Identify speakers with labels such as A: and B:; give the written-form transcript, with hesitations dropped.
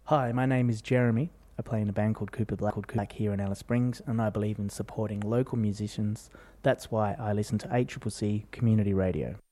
A: Hi, my name is Jeremy. I play in a band called Cooper Black here in Alice Springs, and I believe in supporting local musicians. That's why I listen to ACCC Community Radio.